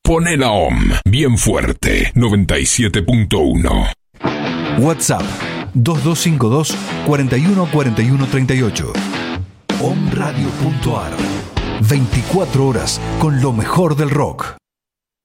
Pone la OM bien fuerte, 97.1. WhatsApp 2252 41 41 38. omradio.ar. 24 horas con lo mejor del rock.